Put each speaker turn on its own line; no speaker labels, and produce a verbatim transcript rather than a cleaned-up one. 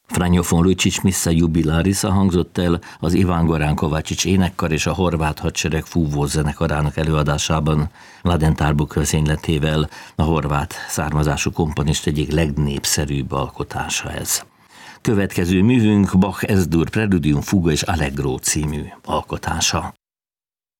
Franjo von Lucic Missa Jubilarisa hangzott el az Iván Goran Kovácsics énekkar és a horvát hadsereg fúvó zenekarának előadásában, Mladen Tarbuk vezényletével, a horvát származású komponist egyik legnépszerűbb alkotása ez. Következő művünk Bach Es-dur Preludium Fuga és Allegro című alkotása.